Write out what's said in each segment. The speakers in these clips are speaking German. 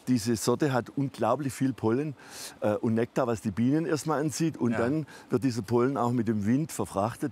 diese Sorte hat unglaublich viel Pollen und Nektar, was die Bienen erstmal anzieht. Und dann wird dieser Pollen auch mit dem Wind verfrachtet.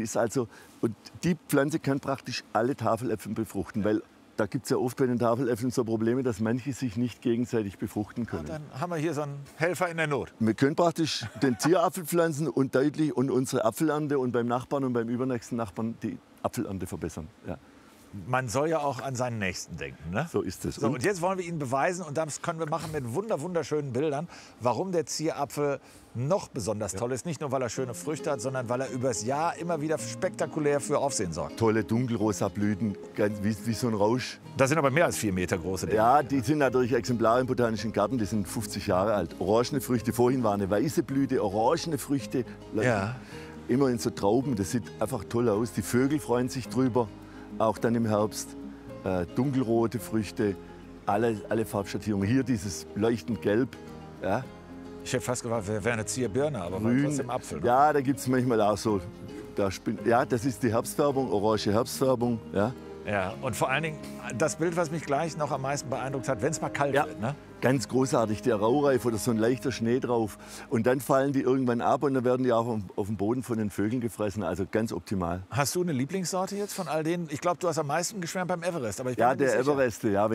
Und die Pflanze kann praktisch alle Tafeläpfel befruchten. Weil da gibt es ja oft bei den Tafeläpfeln so Probleme, dass manche sich nicht gegenseitig befruchten können. Dann haben wir hier so einen Helfer in der Not. Wir können praktisch den Zierapfel pflanzen und unsere Apfelernte und beim Nachbarn und beim übernächsten Nachbarn die Apfelernte verbessern. Ja. Man soll ja auch an seinen Nächsten denken. Ne? So ist es. So, und jetzt wollen wir Ihnen beweisen, und das können wir machen mit wunderschönen Bildern, warum der Zierapfel noch besonders toll ist. Nicht nur, weil er schöne Früchte hat, sondern weil er übers Jahr immer wieder spektakulär für Aufsehen sorgt. Tolle dunkelrosa Blüten, wie so ein Rausch. Das sind aber mehr als 4 Meter große. Ja, die sind natürlich Exemplare im Botanischen Garten, die sind 50 Jahre alt. Orangene Früchte, vorhin war eine weiße Blüte, orangene Früchte. Ja. Immer in so Trauben, das sieht einfach toll aus. Die Vögel freuen sich drüber, auch dann im Herbst. Dunkelrote Früchte, alle Farbschattierungen. Hier dieses leuchtend Gelb. Ja. Ich hätte fast gefragt, wäre eine Zierbirne, aber war trotzdem Apfel. Ne? Ja, da gibt es manchmal auch so. Ja, das ist die Herbstfärbung, orange Herbstfärbung. Ja. Ja, und vor allen Dingen das Bild, was mich gleich noch am meisten beeindruckt hat, wenn es mal kalt wird. Ne? Ganz großartig, der Raureif oder so ein leichter Schnee drauf. Und dann fallen die irgendwann ab und dann werden die auch auf dem Boden von den Vögeln gefressen. Also ganz optimal. Hast du eine Lieblingssorte jetzt von all denen? Ich glaube, du hast am meisten geschwärmt beim Everest. Aber ich bin ja, mir nicht der sicher. Everest, ja,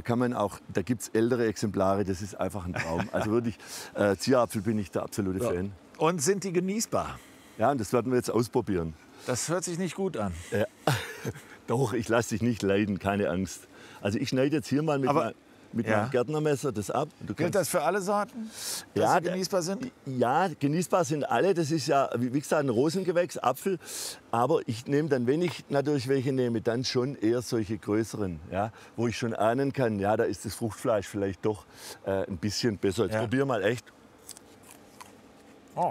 da gibt es ältere Exemplare, das ist einfach ein Traum. Also wirklich, Zierapfel bin ich der absolute Fan. Und sind die genießbar? Ja, und das werden wir jetzt ausprobieren. Das hört sich nicht gut an. Ja. Doch, ich lasse dich nicht leiden, keine Angst. Also ich schneide jetzt hier mal mit meinem Gärtnermesser das ab. Gilt das für alle Sorten, dass sie genießbar sind? Ja, genießbar sind alle. Das ist ja, wie gesagt, ein Rosengewächs, Apfel. Aber ich nehme dann, wenn ich natürlich welche nehme, dann schon eher solche größeren. Ja, wo ich schon ahnen kann, ja, da ist das Fruchtfleisch vielleicht doch ein bisschen besser. Jetzt probier mal echt. Oh.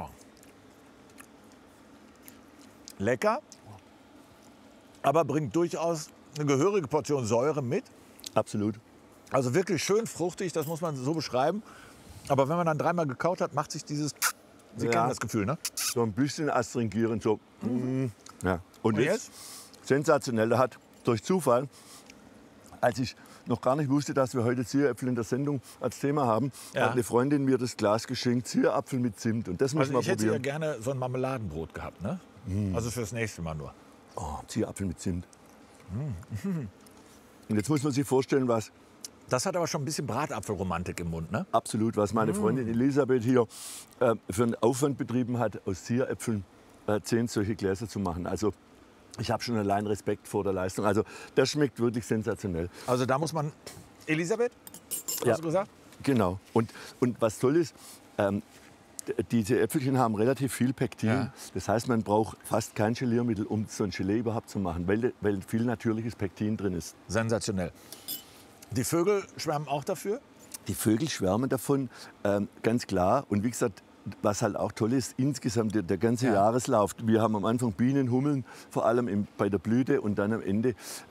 Lecker, aber bringt durchaus eine gehörige Portion Säure mit. Absolut. Also wirklich schön fruchtig, das muss man so beschreiben. Aber wenn man dann 3-mal gekaut hat, macht sich dieses, Sie kennen das Gefühl, ne? So ein bisschen astringierend, so. Ja. Und jetzt? Sensationell, da hat durch Zufall, als ich noch gar nicht wusste, dass wir heute Zieräpfel in der Sendung als Thema haben, hat eine Freundin mir das Glas geschenkt, Zierapfel mit Zimt. Und das muss man ich hätte probieren. ja gerne so ein Marmeladenbrot gehabt, ne? Also fürs nächste Mal nur. Oh, Zierapfel mit Zimt. Und jetzt muss man sich vorstellen, was Das hat aber schon ein bisschen Bratapfelromantik im Mund, ne? absolut, was meine Freundin Elisabeth hier für einen Aufwand betrieben hat, aus Zieräpfeln 10 solche Gläser zu machen. Also ich habe schon allein Respekt vor der Leistung. Also das schmeckt wirklich sensationell. Also da muss man... Elisabeth, hast du gesagt? Genau. Und was toll ist, diese Äpfelchen haben relativ viel Pektin. Ja. Das heißt, man braucht fast kein Geliermittel, um so ein Gelee überhaupt zu machen, weil viel natürliches Pektin drin ist. Sensationell. Die Vögel schwärmen auch dafür? Die Vögel schwärmen davon, ganz klar. Und wie gesagt, was halt auch toll ist, insgesamt der ganze Jahreslauf. Wir haben am Anfang Bienen, Hummeln, vor allem bei der Blüte, und dann am Ende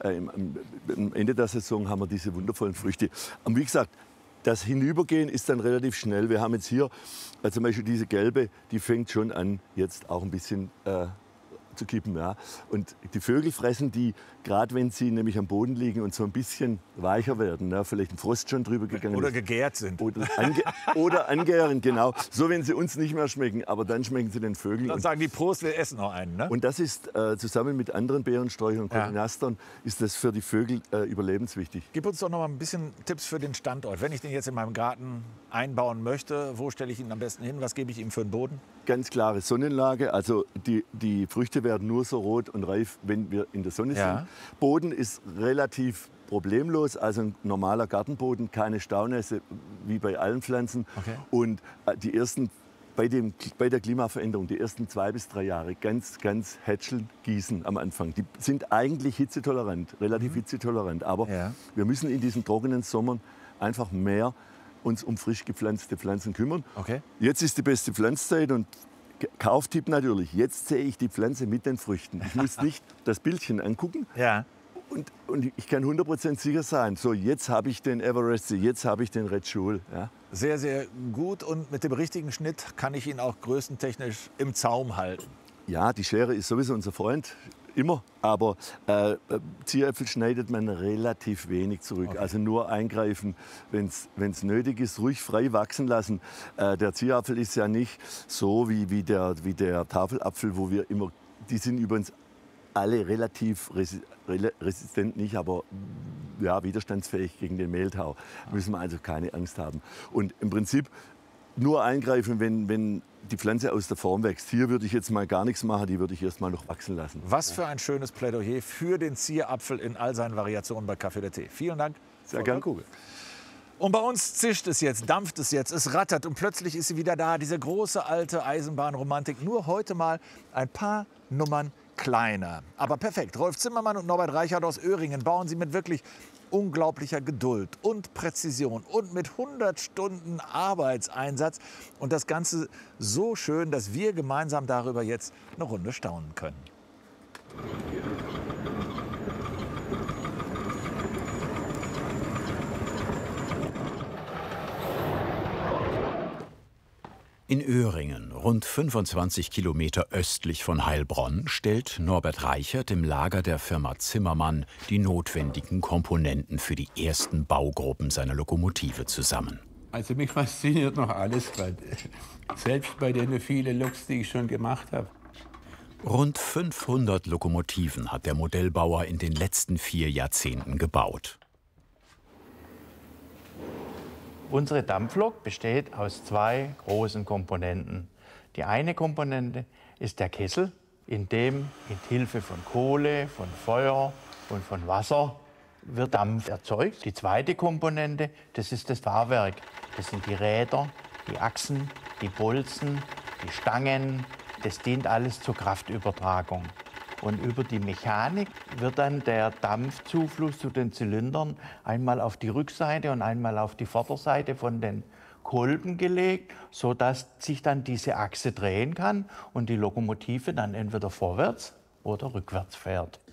der Saison haben wir diese wundervollen Früchte. Und wie gesagt, das Hinübergehen ist dann relativ schnell. Wir haben jetzt hier zum Beispiel diese gelbe, die fängt schon an, jetzt auch ein bisschen zu kippen. Ja. Und die Vögel fressen die, gerade wenn sie nämlich am Boden liegen und so ein bisschen weicher werden, ja, vielleicht ein Frost schon drüber gegangen Oder ist. gegärt sind. Oder angären, genau. So, wenn sie uns nicht mehr schmecken, aber dann schmecken sie den Vögeln. Dann sagen die Prost, wir essen noch einen, ne? Und das ist zusammen mit anderen Beerensträuchern und Cotinastern ist das für die Vögel überlebenswichtig. Gib uns doch noch mal ein bisschen Tipps für den Standort. Wenn ich den jetzt in meinem Garten einbauen möchte, wo stelle ich ihn am besten hin? Was gebe ich ihm für einen Boden? Ganz klare Sonnenlage. Also die Früchte werden nur so rot und reif, wenn wir in der Sonne sind. Boden ist relativ problemlos, also ein normaler Gartenboden, keine Staunässe wie bei allen Pflanzen. Okay. Und die ersten bei der Klimaveränderung, die ersten 2 bis 3 Jahre, ganz hätscheln, gießen am Anfang. Die sind eigentlich hitzetolerant, relativ hitzetolerant. Aber wir müssen in diesen trockenen Sommern einfach mehr uns um frisch gepflanzte Pflanzen kümmern. Okay. Jetzt ist die beste Pflanzzeit und Kauftipp natürlich. Jetzt sehe ich die Pflanze mit den Früchten. Ich muss nicht das Bildchen angucken. Ja. Und ich kann 100% sicher sein, so jetzt habe ich den Everest, jetzt habe ich den Red Jewel. Ja. Sehr, sehr gut. Und mit dem richtigen Schnitt kann ich ihn auch größentechnisch im Zaum halten. Ja, die Schere ist sowieso unser Freund. immer, aber Zieräpfel schneidet man relativ wenig zurück. Okay. Also nur eingreifen, wenn es nötig ist, ruhig frei wachsen lassen. Der Zierapfel ist ja nicht so wie der Tafelapfel, wo wir immer, die sind übrigens alle relativ resistent nicht, aber ja, widerstandsfähig gegen den Mehltau. Müssen wir also keine Angst haben. Und im Prinzip nur eingreifen, wenn die Pflanze aus der Form wächst. Hier würde ich jetzt mal gar nichts machen, die würde ich erst mal noch wachsen lassen. Was für ein schönes Plädoyer für den Zierapfel in all seinen Variationen bei Café Latte. Vielen Dank. Sehr gern. Kugel. Und bei uns zischt es jetzt, dampft es jetzt, es rattert und plötzlich ist sie wieder da, diese große alte Eisenbahnromantik. Nur heute mal ein paar Nummern kleiner. Aber perfekt. Rolf Zimmermann und Norbert Reichert aus Öhringen bauen sie mit wirklich unglaublicher Geduld und Präzision und mit 100 Stunden Arbeitseinsatz. Und das Ganze so schön, dass wir gemeinsam darüber jetzt eine Runde staunen können. In Öhringen, rund 25 Kilometer östlich von Heilbronn, stellt Norbert Reichert im Lager der Firma Zimmermann die notwendigen Komponenten für die ersten Baugruppen seiner Lokomotive zusammen. Also mich fasziniert noch alles gerade. Selbst bei den vielen Loks, die ich schon gemacht habe. Rund 500 Lokomotiven hat der Modellbauer in den letzten 4 Jahrzehnten gebaut. Unsere Dampflok besteht aus 2 großen Komponenten. Die eine Komponente ist der Kessel, in dem mit Hilfe von Kohle, von Feuer und von Wasser wird Dampf erzeugt. Die zweite Komponente, das ist das Fahrwerk. Das sind die Räder, die Achsen, die Bolzen, die Stangen. Das dient alles zur Kraftübertragung. Und über die Mechanik wird dann der Dampfzufluss zu den Zylindern einmal auf die Rückseite und einmal auf die Vorderseite von den Kolben gelegt, sodass sich dann diese Achse drehen kann und die Lokomotive dann entweder vorwärts oder rückwärts fährt.